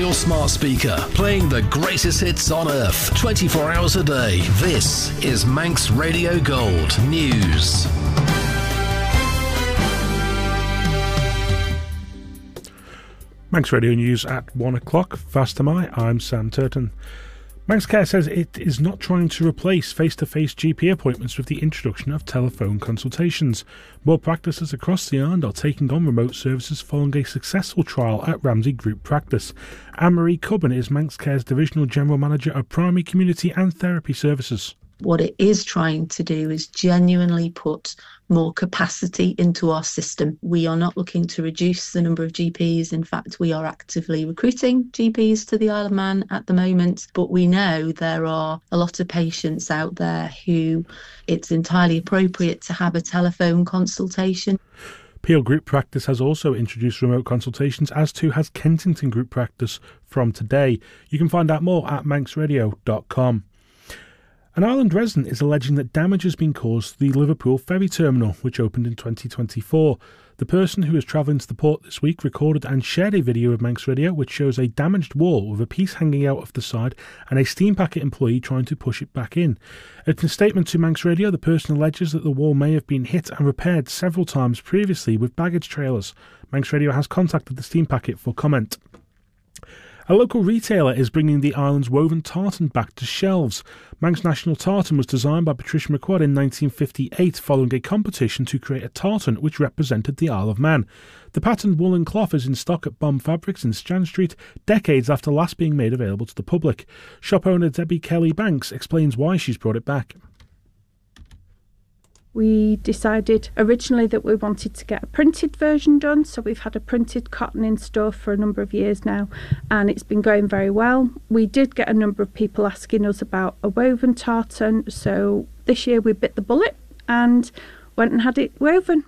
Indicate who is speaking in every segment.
Speaker 1: your smart speaker, playing the greatest hits on earth, 24 hours a day. This is Manx Radio Gold News.
Speaker 2: Manx Radio News at 1 o'clock. Fast am I. I'm Sam Turton. Manx Care says it is not trying to replace face-to-face GP appointments with the introduction of telephone consultations. More practices across the island are taking on remote services following a successful trial at Ramsey Group Practice. Anne-Marie Cubban is Manx Care's Divisional General Manager of Primary, Community and Therapy Services.
Speaker 3: What it is trying to do is genuinely put more capacity into our system. We are not looking to reduce the number of GPs. In fact, we are actively recruiting GPs to the Isle of Man at the moment, but we know there are a lot of patients out there who it's entirely appropriate to have a telephone consultation.
Speaker 2: Peel Group Practice has also introduced remote consultations, as too has Kensington Group Practice from today. You can find out more at manxradio.com. An Ireland resident is alleging that damage has been caused to the Liverpool ferry terminal, which opened in 2024. The person who was travelling to the port this week recorded and shared a video of Manx Radio which shows a damaged wall with a piece hanging out of the side and a steam packet employee trying to push it back in. In a statement to Manx Radio, the person alleges that the wall may have been hit and repaired several times previously with baggage trailers. Manx Radio has contacted the steam packet for comment. A local retailer is bringing the island's woven tartan back to shelves. Manx National Tartan was designed by Patricia McQuad in 1958 following a competition to create a tartan which represented the Isle of Man. The patterned woolen cloth is in stock at Bomb Fabrics in Strand Street, decades after last being made available to the public. Shop owner Debbie Kelly Banks explains why she's brought it back.
Speaker 4: We decided originally that we wanted to get a printed version done, so we've had a printed cotton in store for a number of years now, and it's been going very well. We did get a number of people asking us about a woven tartan, so this year we bit the bullet and went and had it woven.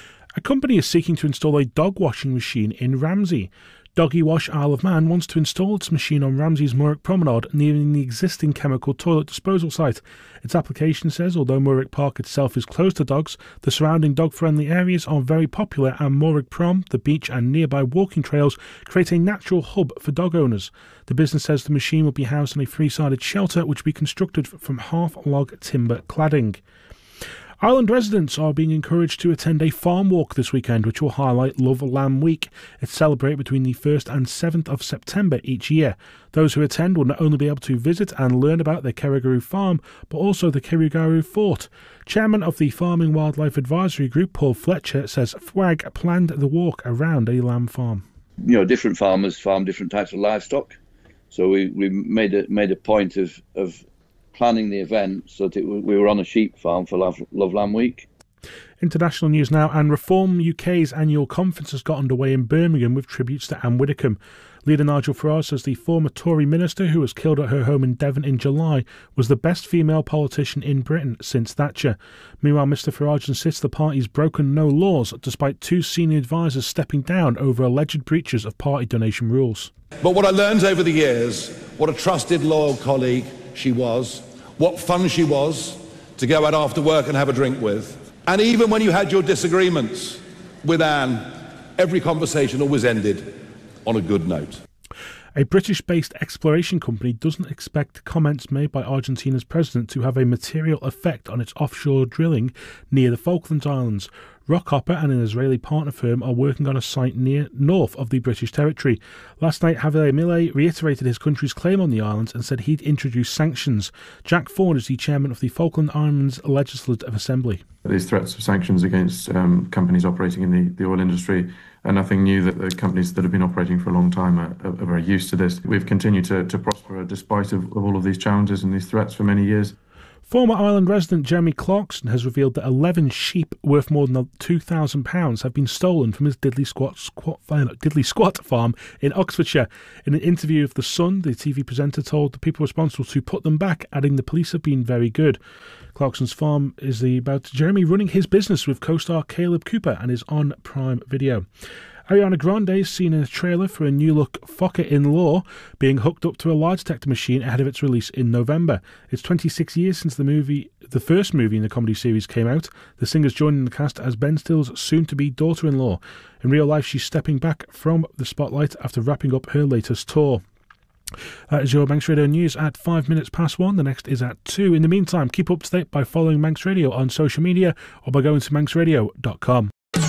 Speaker 2: A company is seeking to install a dog washing machine in Ramsey. Doggy Wash Isle of Man wants to install its machine on Ramsey's Murrick Promenade, nearing the existing chemical toilet disposal site. Its application says although Murrick Park itself is closed to dogs, the surrounding dog-friendly areas are very popular, and Murrick Prom, the beach and nearby walking trails create a natural hub for dog owners. The business says the machine will be housed in a three-sided shelter which will be constructed from half-log timber cladding. Island residents are being encouraged to attend a farm walk this weekend which will highlight Love Lamb Week. It's celebrated between the 1st and 7th of September each year. Those who attend will not only be able to visit and learn about the Kerrigaroo farm, but also the Kerrigaroo Fort. Chairman of the Farming Wildlife Advisory Group, Paul Fletcher, says FWAG planned the walk around a lamb farm.
Speaker 5: You know, different farmers farm different types of livestock, so we made a point of planning the event so that we were on a sheep farm for Love Lamb Week.
Speaker 2: International news now, and Reform UK's annual conference has got underway in Birmingham with tributes to Anne Widdecombe. Leader Nigel Farage says the former Tory minister, who was killed at her home in Devon in July, was the best female politician in Britain since Thatcher. Meanwhile, Mr Farage insists the party's broken no laws, despite two senior advisers stepping down over alleged breaches of party donation rules.
Speaker 6: But what I learned over the years, what a trusted, loyal colleague she was, what fun she was to go out after work and have a drink with. And even when you had your disagreements with Anne, every conversation always ended on a good note.
Speaker 2: A British-based exploration company doesn't expect comments made by Argentina's president to have a material effect on its offshore drilling near the Falkland Islands. Rockhopper and an Israeli partner firm are working on a site north of the British territory. Last night, Javier Milei reiterated his country's claim on the islands and said he'd introduce sanctions. Jack Ford is the chairman of the Falkland Islands Legislative Assembly.
Speaker 7: These threats of sanctions against companies operating in the oil industry are nothing new, that the companies that have been operating for a long time are very used to this. We've continued to prosper despite of all of these challenges and these threats for many years.
Speaker 2: Former Island resident Jeremy Clarkson has revealed that 11 sheep worth more than £2,000 have been stolen from his Diddley Squat farm in Oxfordshire. In an interview with The Sun, the TV presenter told the people responsible to put them back, adding the police have been very good. Clarkson's farm is about Jeremy running his business with co-star Caleb Cooper and is on Prime Video. Ariana Grande is seen in a trailer for a new-look Fokker-in-Law being hooked up to a lie detector machine ahead of its release in November. It's 26 years since the first movie in the comedy series came out. The singer's joining the cast as Ben Still's soon-to-be daughter-in-law. In real life, she's stepping back from the spotlight after wrapping up her latest tour. That is your Manx Radio News at 1. The next is at 2. In the meantime, keep up to date by following Manx Radio on social media or by going to manxradio.com.